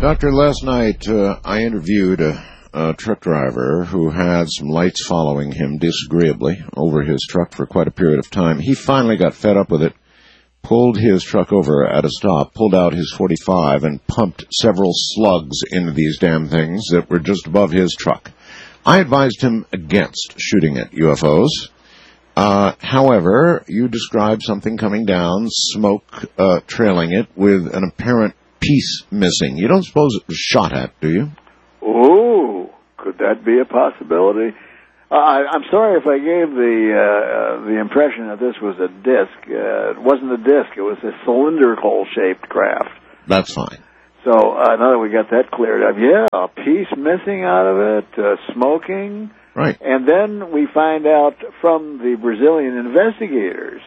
Doctor, last night I interviewed a truck driver who had some lights following him disagreeably over his truck for quite a period of time. He finally got fed up with it, pulled his truck over at a stop, pulled out his .45, and pumped several slugs into these damn things that were just above his truck. I advised him against shooting at UFOs. However, you described something coming down, smoke trailing it, with an apparent piece missing. You don't suppose it was shot at, do you? Oh, could that be a possibility? I'm sorry if I gave the impression that this was a disc. It wasn't a disc. It was a cylindrical-shaped craft. That's fine. So now that we got that cleared up, yeah, a piece missing out of it, smoking. Right. And then we find out from the Brazilian investigators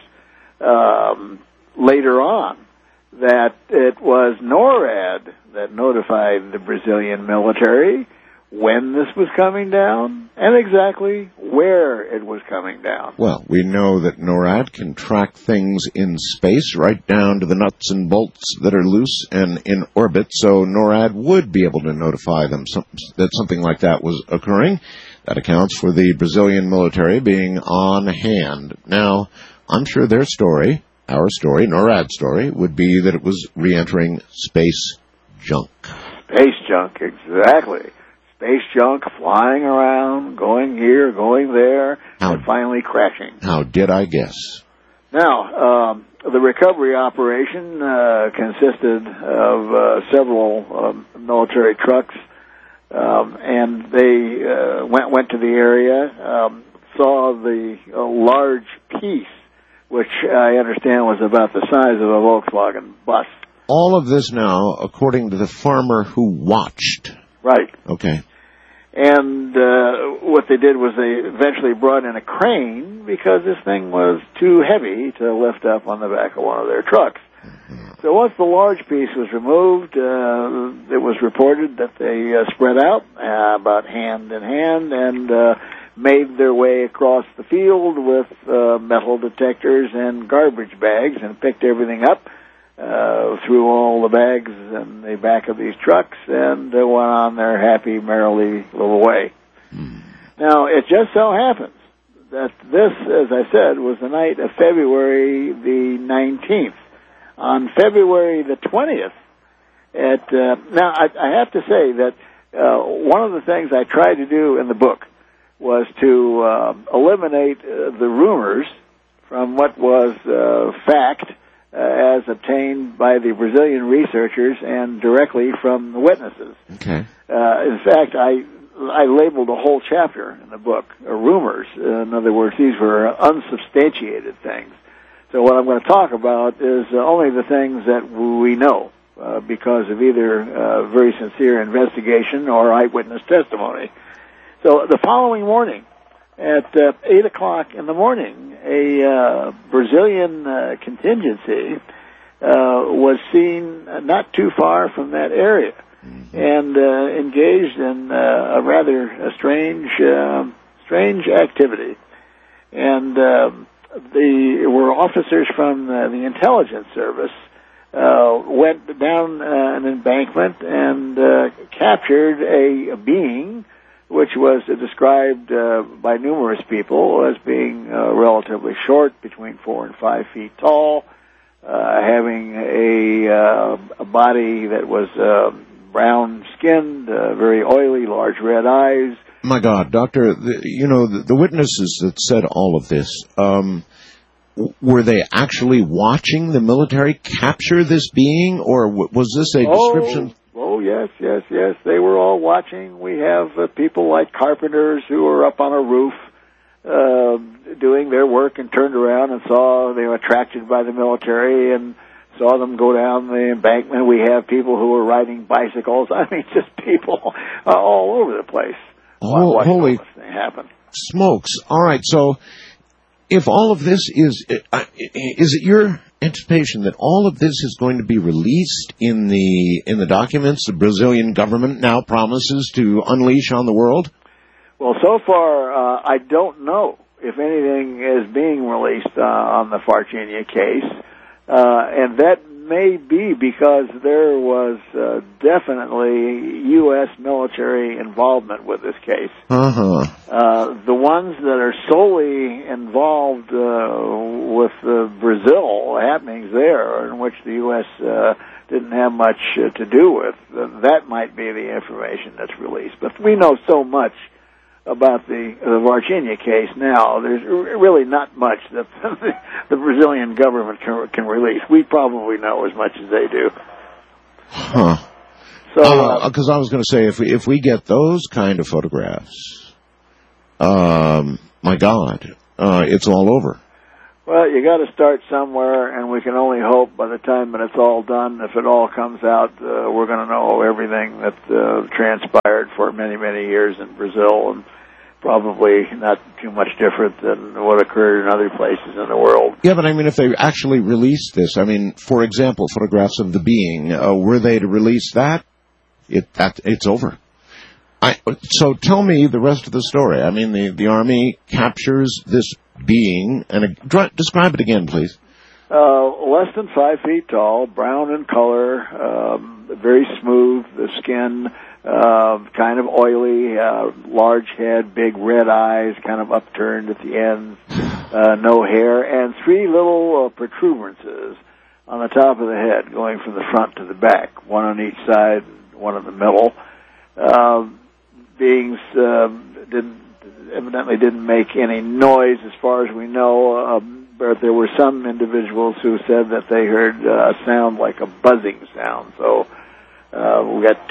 later on that it was NORAD that notified the Brazilian military when this was coming down and exactly where it was coming down. Well, we know that NORAD can track things in space right down to the nuts and bolts that are loose and in orbit, so NORAD would be able to notify them that something like that was occurring. That accounts for the Brazilian military being on hand. Now, I'm sure their story, our story, NORAD's story, would be that it was re-entering space junk. Space junk, exactly. Space junk flying around, going here, going there, and finally crashing. How did I guess? Now, the recovery operation consisted of several military trucks, and they went to the area, saw the large piece, which I understand was about the size of a Volkswagen bus. All of this now, according to the farmer who watched. Right. Okay. And what they did was they eventually brought in a crane because this thing was too heavy to lift up on the back of one of their trucks. Mm-hmm. So once the large piece was removed, it was reported that they spread out about hand in hand and made their way across the field with metal detectors and garbage bags and picked everything up, threw all the bags in the back of these trucks, and went on their happy, merrily little way. Mm. Now, it just so happens that this, as I said, was the night of February the 19th. On February the 20th, now I have to say that one of the things I tried to do in the book was to eliminate the rumors from what was fact as obtained by the Brazilian researchers and directly from the witnesses. Okay. In fact, I labeled a whole chapter in the book rumors. In other words, these were unsubstantiated things. So what I'm going to talk about is only the things that we know because of either very sincere investigation or eyewitness testimony. So the following morning, at 8 o'clock in the morning, a Brazilian contingency was seen not too far from that area and engaged in a rather strange activity. And there were officers from the intelligence service went down an embankment and captured a being which was described by numerous people as being relatively short, between 4 and 5 feet tall, having a body that was brown-skinned, very oily, large red eyes. My God, Doctor, the witnesses that said all of this, were they actually watching the military capture this being, or was this a description? Oh, yes. They were all watching. We have people like carpenters who were up on a roof doing their work and turned around and saw they were attracted by the military and saw them go down the embankment. We have people who were riding bicycles. I mean, just people all over the place. Holy happen. Smokes. All right, so if all of this is it your anticipation that all of this is going to be released in the documents the Brazilian government now promises to unleash on the world? Well, so far, I don't know if anything is being released on the Varginha case, and that may be because there was definitely U.S. military involvement with this case. The ones that are solely involved with the Brazil happenings there, in which the U.S. didn't have much to do with, that might be the information that's released. But we know so much about the Varginha case now. There's really not much that the Brazilian government can release. We probably know as much as they do. Huh. So, because I was going to say, if we get those kind of photographs, my God, it's all over. Well, you got to start somewhere, and we can only hope by the time that it's all done, if it all comes out, we're going to know everything that transpired for many, many years in Brazil, and probably not too much different than what occurred in other places in the world. Yeah, but I mean, if they actually release this, I mean, for example, photographs of the being, were they to release that? It's over. So tell me the rest of the story. I mean, the Army captures this being, and describe it again, please. Less than 5 feet tall, brown in color, very smooth, the skin, kind of oily, large head, big red eyes, kind of upturned at the ends, no hair, and 3 little protuberances on the top of the head going from the front to the back, one on each side, one in the middle. Beings evidently didn't make any noise as far as we know, but there were some individuals who said that they heard a sound like a buzzing sound. So we got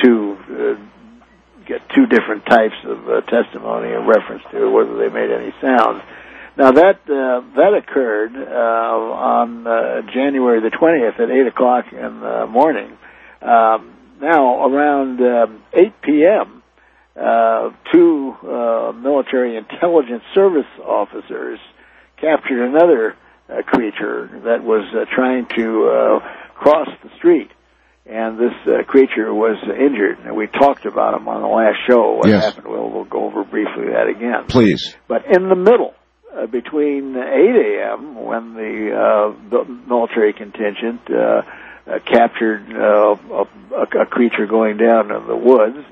two different types of testimony in reference to whether they made any sounds. Now that occurred on January the 20th at 8 o'clock in the morning. Now around 8 p.m., 2 military intelligence service officers captured another creature that was trying to cross the street, and this creature was injured. And we talked about him on the last show. What happened? We'll go over briefly that again. Please. But in the middle, between 8 a.m. when the military contingent captured a creature going down in the woods,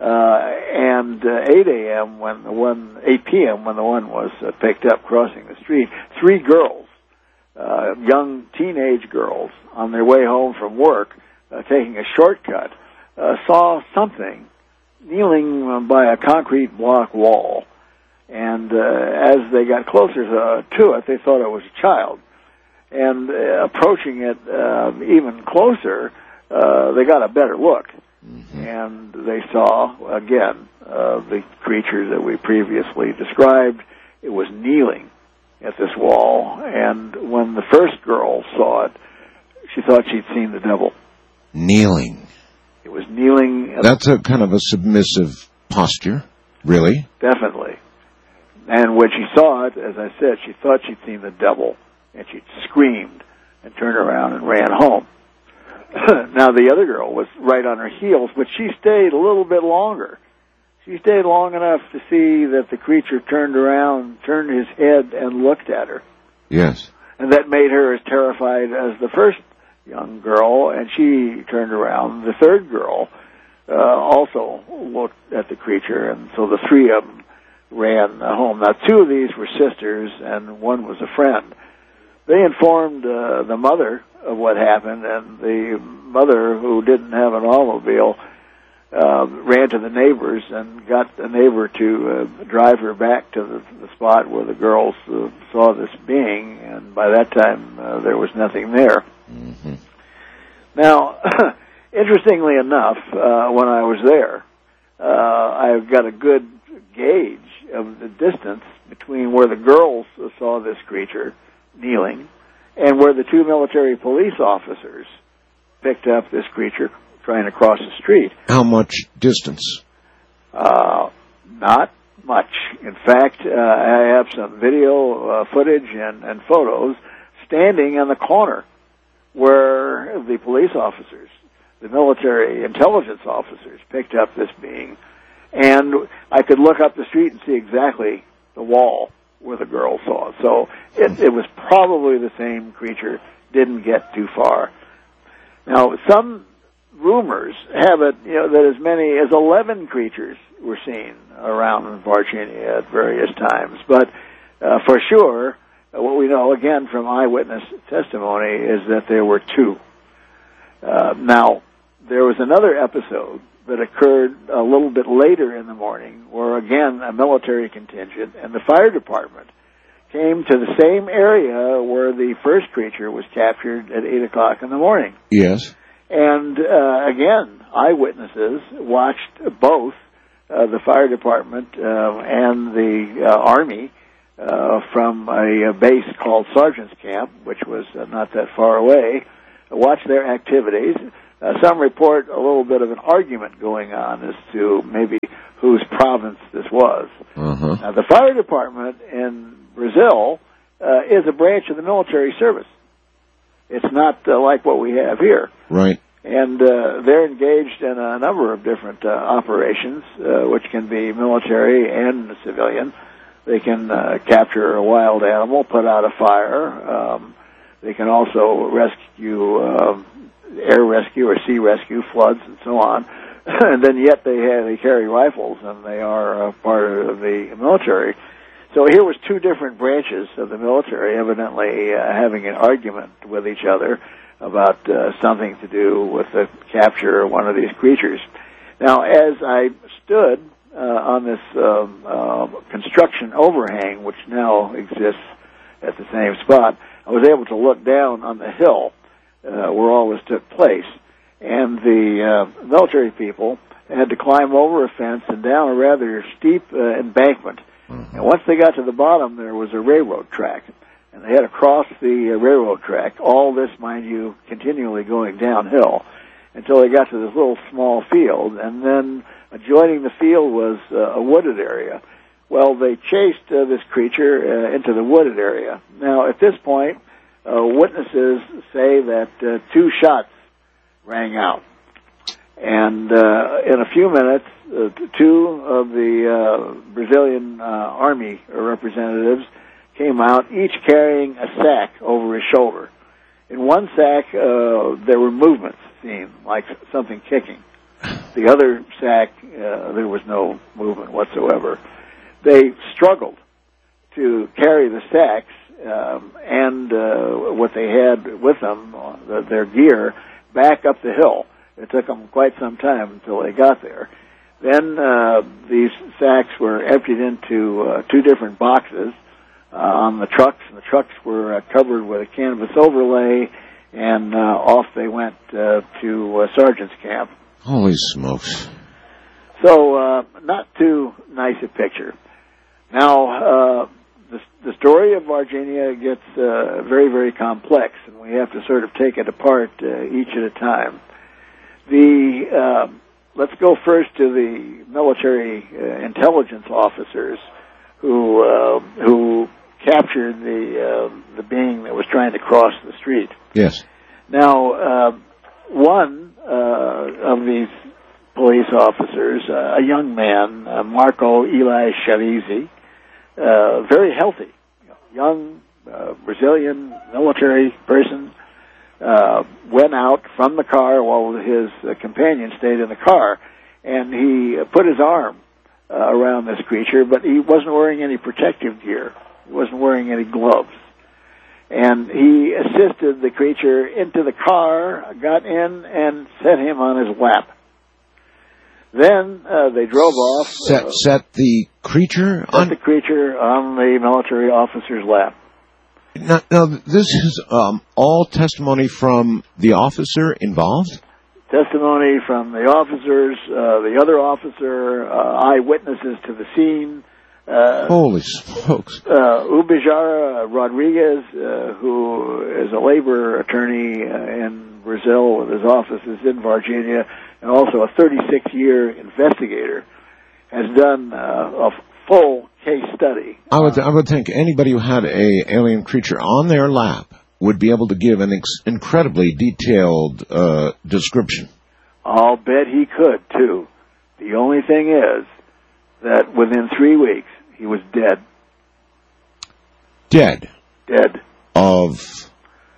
and 8 p.m. when the one was picked up crossing the street, 3 girls, young teenage girls, on their way home from work, taking a shortcut, saw something kneeling by a concrete block wall. And as they got closer to it, they thought it was a child. And approaching it even closer, they got a better look. And they saw, again, the creature that we previously described. It was kneeling at this wall. And when the first girl saw it, she thought she'd seen the devil. Kneeling. It was kneeling. That's a kind of a submissive posture, really? Definitely. And when she saw it, as I said, she thought she'd seen the devil, and she screamed and turned around and ran home. Now, the other girl was right on her heels, but she stayed a little bit longer. She stayed long enough to see that the creature turned around, turned his head, and looked at her. Yes. And that made her as terrified as the first young girl, and she turned around. The third girl also looked at the creature, and so the 3 of them ran home. Now, 2 of these were sisters, and one was a friend. They informed the mother of what happened, and the mother, who didn't have an automobile, ran to the neighbors and got the neighbor to drive her back to the spot where the girls saw this being, and by that time there was nothing there. Mm-hmm. Now, interestingly enough, when I was there, I got a good gauge of the distance between where the girls saw this creature kneeling and where the 2 military police officers picked up this creature trying to cross the street. How much distance? Not much. In fact, I have some video footage and photos standing on the corner where the police officers, the military intelligence officers, picked up this being. And I could look up the street and see exactly the wall where the girl saw it. So it was probably the same creature. Didn't get too far. Now, some rumors have it, that as many as 11 creatures were seen around Varginia at various times. But for sure, what we know, again, from eyewitness testimony, is that there were 2. Now, there was another episode that occurred a little bit later in the morning where, again, a military contingent and the fire department came to the same area where the first creature was captured at 8 o'clock in the morning. Yes. And, again, eyewitnesses watched both the fire department and the Army from a base called Sergeant's Camp, which was not that far away, watched their activities. Some report a little bit of an argument going on as to maybe whose province this was. Uh-huh. Now, the fire department in Brazil is a branch of the military service. It's not like what we have here. Right. And they're engaged in a number of different operations, which can be military and civilian. They can capture a wild animal, put out a fire. They can also rescue, air rescue or sea rescue, floods, and so on. And then yet they carry rifles, and they are part of the military. So here was 2 different branches of the military evidently having an argument with each other about something to do with the capture of one of these creatures. Now, as I stood on this construction overhang, which now exists at the same spot, I was able to look down on the hill where all this took place. And the military people had to climb over a fence and down a rather steep embankment. Mm-hmm. And once they got to the bottom, there was a railroad track. And they had to cross the railroad track, all this, mind you, continually going downhill, until they got to this little small field. And then adjoining the field was a wooded area. Well, they chased this creature into the wooded area. Now, at this point, witnesses say that 2 shots rang out. And in a few minutes, 2 of the Brazilian Army representatives came out, each carrying a sack over his shoulder. In one sack, there were movements seen, like something kicking. The other sack, there was no movement whatsoever. They struggled to carry the sacks and what they had with them, their gear, back up the hill. It took them quite some time until they got there. Then these sacks were emptied into 2 different boxes on the trucks, and the trucks were covered with a canvas overlay, and off they went to Sergeant's Camp. Holy smokes. So, not too nice a picture. Now, the story of Varginia gets very, very complex, and we have to sort of take it apart each at a time. Let's go first to the military intelligence officers who captured the being that was trying to cross the street. Yes. Now, one of these police officers, a young man, Marco Eli Chavizi, very healthy, young Brazilian military person, went out from the car while his companion stayed in the car, and he put his arm around this creature, but he wasn't wearing any protective gear. He wasn't wearing any gloves. And he assisted the creature into the car, got in, and set him on his lap. Then they drove off. Set the creature on? Set the creature on the military officer's lap. Now this is all testimony from the officer involved? Testimony from the officers, the other officer, eyewitnesses to the scene. Holy smokes. Ubijara Rodriguez, who is a labor attorney in Brazil with his offices in Varginia, and also a 36-year investigator, has done a full case study. I would think anybody who had a alien creature on their lap would be able to give an incredibly detailed description. I'll bet he could, too. The only thing is that within 3 weeks, he was dead. Dead? Dead. Of?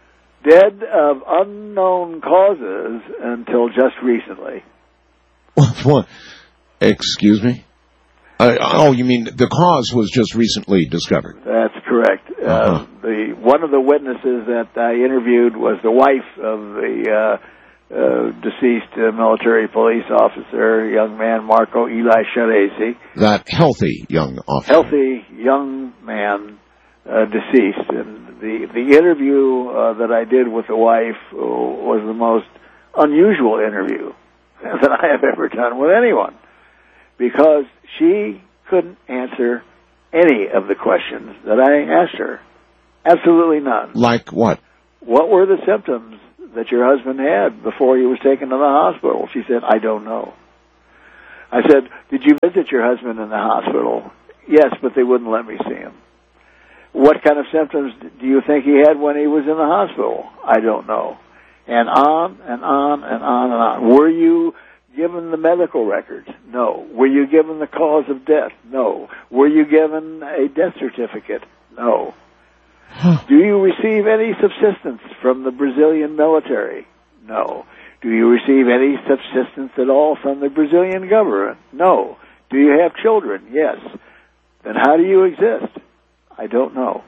Dead of unknown causes until just recently. What? Excuse me? You mean the cause was just recently discovered? That's correct. One of the witnesses that I interviewed was the wife of the deceased military police officer, young man Marco Eli Sharesi. That healthy young officer. Healthy young man, deceased. And the interview that I did with the wife was the most unusual interview that I have ever done with anyone, because she couldn't answer any of the questions that I asked her. Absolutely none. Like what? What were the symptoms that your husband had before he was taken to the hospital? She said, I don't know. I said, did you visit your husband in the hospital? Yes, but they wouldn't let me see him. What kind of symptoms do you think he had when he was in the hospital? I don't know. And on and on and on and on. Were you given the medical records? No. Were you given the cause of death? No. Were you given a death certificate? No. Do you receive any subsistence from the Brazilian military? No. Do you receive any subsistence at all from the Brazilian government? No. Do you have children? Yes. Then how do you exist? I don't know.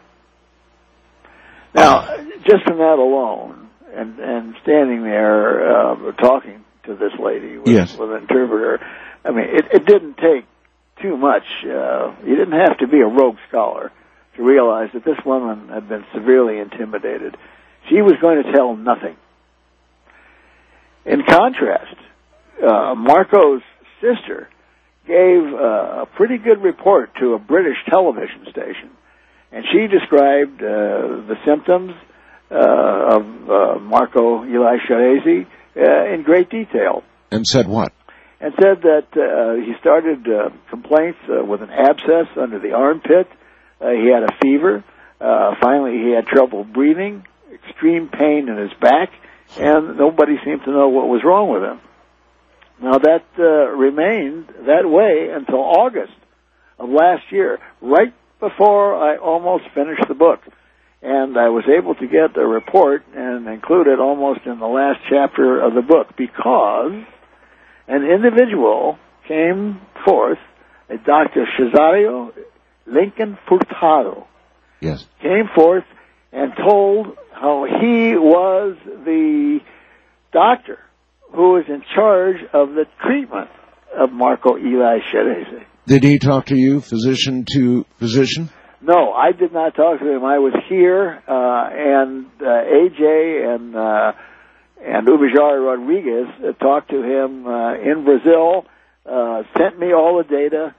Now, just from that alone, and standing there talking to this lady with an interpreter, I mean, it didn't take too much. You didn't have to be a rogue scholar to realize that this woman had been severely intimidated. She was going to tell nothing. In contrast, Marco's sister gave a pretty good report to a British television station, and she described the symptoms of Marco Eli Sharesi in great detail. And said what? And said that he started complaints with an abscess under the armpit. He had a fever. Finally, he had trouble breathing, extreme pain in his back, and nobody seemed to know what was wrong with him. Now, that remained that way until August of last year, right before I almost finished the book. And I was able to get a report and include it almost in the last chapter of the book, because an individual came forth, a Dr. Cesario Lincoln Furtado, came forth and told how he was the doctor who was in charge of the treatment of Marco Eli Sharesi. Did he talk to you, physician to physician? No, I did not talk to him. I was here, and AJ and Ubijar Rodriguez talked to him in Brazil, sent me all the data,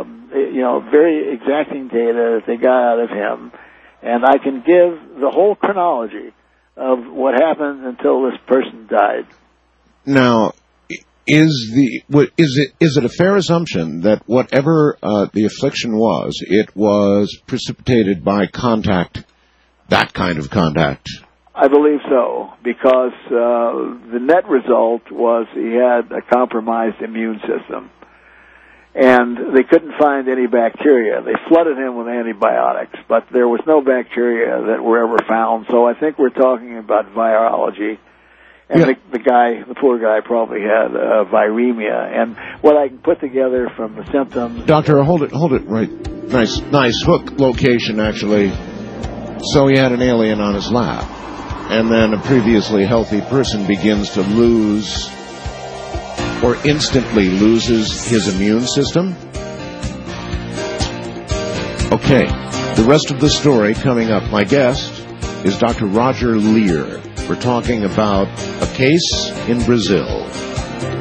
very exacting data that they got out of him, and I can give the whole chronology of what happened until this person died. Now, is it a fair assumption that whatever the affliction was, it was precipitated by contact, that kind of contact? I believe so, because the net result was he had a compromised immune system, and they couldn't find any bacteria. They flooded him with antibiotics, but there was no bacteria that were ever found, so I think we're talking about virology. And the poor guy probably had viremia. And what I can put together from the symptoms... Doctor, hold it right. Nice hook location, actually. So he had an alien on his lap. And then a previously healthy person begins to lose, or instantly loses, his immune system. Okay, the rest of the story coming up. My guest is Dr. Roger Leir. We're talking about a case in Brazil.